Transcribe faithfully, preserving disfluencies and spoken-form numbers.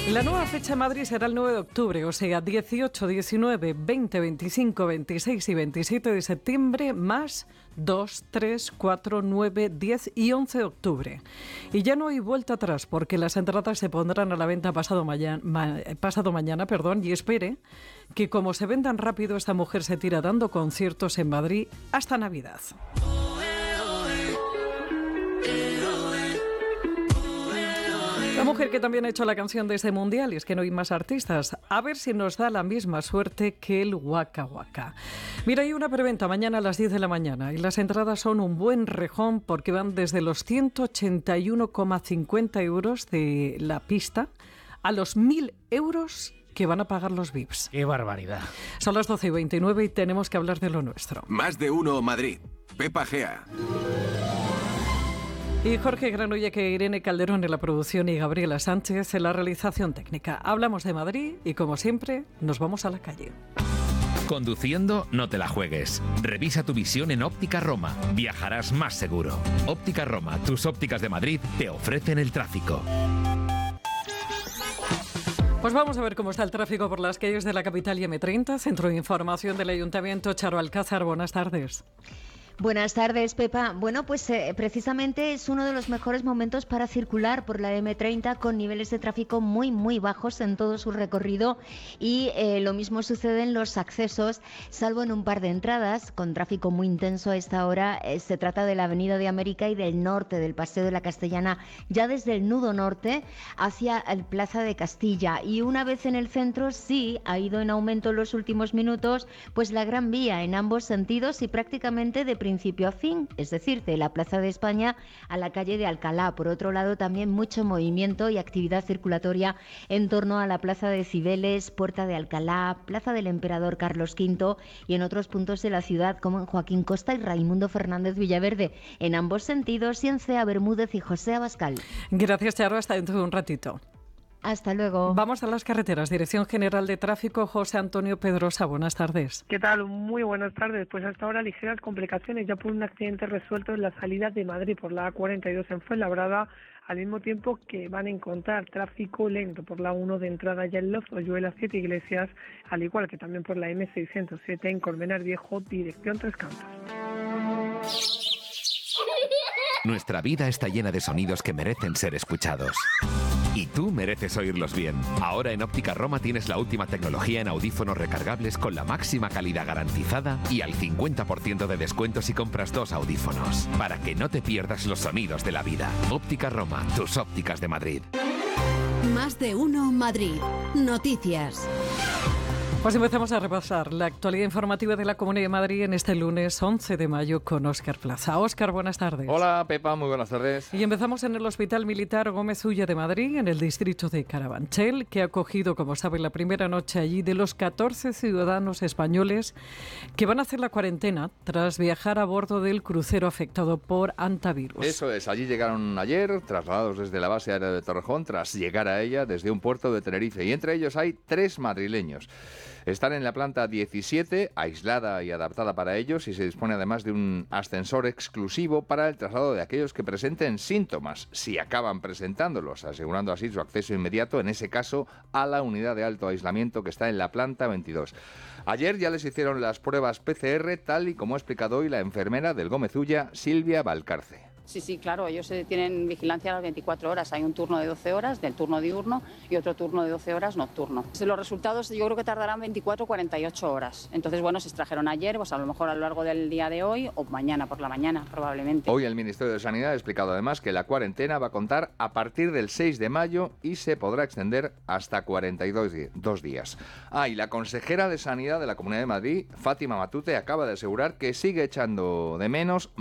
La nueva fecha en Madrid será el nueve de octubre, o sea, dieciocho, diecinueve, veinte, veinticinco, veintiséis y veintisiete de septiembre, más dos, tres, cuatro, nueve, diez y once de octubre. Y ya no hay vuelta atrás, porque las entradas se pondrán a la venta pasado mañana, ma, pasado mañana, perdón, y espere que como se vendan rápido, esta mujer se tira dando conciertos en Madrid hasta Navidad. La mujer que también ha hecho la canción de este mundial, y es que no hay más artistas. A ver si nos da la misma suerte que el Waka Waka. Mira, hay una preventa mañana a las diez de la mañana y las entradas son un buen rejón porque van desde los ciento ochenta y uno coma cincuenta euros de la pista a los mil euros que van a pagar los V I Ps. ¡Qué barbaridad! Son las doce y veintinueve y tenemos que hablar de lo nuestro. Más de uno Madrid. Pepa Gea. Y Jorge Granollers, que Irene Calderón en la producción y Gabriela Sánchez en la realización técnica. Hablamos de Madrid y, como siempre, nos vamos a la calle. Conduciendo, no te la juegues. Revisa tu visión en Óptica Roma. Viajarás más seguro. Óptica Roma, tus ópticas de Madrid, te ofrecen el tráfico. Pues vamos a ver cómo está el tráfico por las calles de la capital y eme treinta. Centro de Información del Ayuntamiento. Charo Alcázar, buenas tardes. Buenas tardes, Pepa. Bueno, pues eh, precisamente es uno de los mejores momentos para circular por la eme treinta con niveles de tráfico muy, muy bajos en todo su recorrido y eh, lo mismo sucede en los accesos, salvo en un par de entradas con tráfico muy intenso a esta hora. Eh, se trata de la Avenida de América y del norte del Paseo de la Castellana, ya desde el nudo norte hacia el Plaza de Castilla. Y una vez en el centro, sí, ha ido en aumento en los últimos minutos, pues la Gran Vía en ambos sentidos y prácticamente de principio a fin, es decir, de la Plaza de España a la calle de Alcalá. Por otro lado, también mucho movimiento y actividad circulatoria en torno a la Plaza de Cibeles, Puerta de Alcalá, Plaza del Emperador Carlos quinto y en otros puntos de la ciudad como en Joaquín Costa y Raimundo Fernández Villaverde, en ambos sentidos, y en Cea Bermúdez y José Abascal. Gracias, Charo. Hasta dentro de un ratito. Hasta luego. Vamos a las carreteras. Dirección General de Tráfico, José Antonio Pedrosa. Buenas tardes. ¿Qué tal? Muy buenas tardes. Pues hasta ahora ligeras complicaciones ya por un accidente resuelto en la salida de Madrid por la A cuarenta y dos en Fuenlabrada, al mismo tiempo que van a encontrar tráfico lento por la uno de entrada ya en Loz, Oyuela, Siete Iglesias, al igual que también por la eme seiscientos siete en Colmenar Viejo, dirección Tres Cantos. Nuestra vida está llena de sonidos que merecen ser escuchados. Y tú mereces oírlos bien. Ahora en Óptica Roma tienes la última tecnología en audífonos recargables con la máxima calidad garantizada y al cincuenta por ciento de descuento si compras dos audífonos. Para que no te pierdas los sonidos de la vida. Óptica Roma, tus ópticas de Madrid. Más de uno Madrid. Noticias. Pues empezamos a repasar la actualidad informativa de la Comunidad de Madrid en este lunes once de mayo con Óscar Plaza. Óscar, buenas tardes. Hola, Pepa, muy buenas tardes. Y empezamos en el Hospital Militar Gómez Ulla de Madrid, en el distrito de Carabanchel, que ha acogido, como saben, la primera noche allí de los catorce ciudadanos españoles que van a hacer la cuarentena tras viajar a bordo del crucero afectado por hantavirus. Eso es, allí llegaron ayer, trasladados desde la base aérea de Torrejón, tras llegar a ella desde un puerto de Tenerife, y entre ellos hay tres madrileños. Están en la planta diecisiete, aislada y adaptada para ellos, y se dispone además de un ascensor exclusivo para el traslado de aquellos que presenten síntomas, si acaban presentándolos, asegurando así su acceso inmediato, en ese caso, a la unidad de alto aislamiento que está en la planta veintidós. Ayer ya les hicieron las pruebas pe ce erre, tal y como ha explicado hoy la enfermera del Gómez Ulla, Silvia Valcarce. Sí, sí, claro, ellos tienen vigilancia a las veinticuatro horas. Hay un turno de doce horas del turno diurno y otro turno de doce horas nocturno. Los resultados yo creo que tardarán veinticuatro a cuarenta y ocho horas. Entonces, bueno, se extrajeron ayer, pues a lo mejor a lo largo del día de hoy o mañana por la mañana, probablemente. Hoy el Ministerio de Sanidad ha explicado además que la cuarentena va a contar a partir del seis de mayo y se podrá extender hasta cuarenta y dos días. Ah, y la consejera de Sanidad de la Comunidad de Madrid, Fátima Matute, acaba de asegurar que sigue echando de menos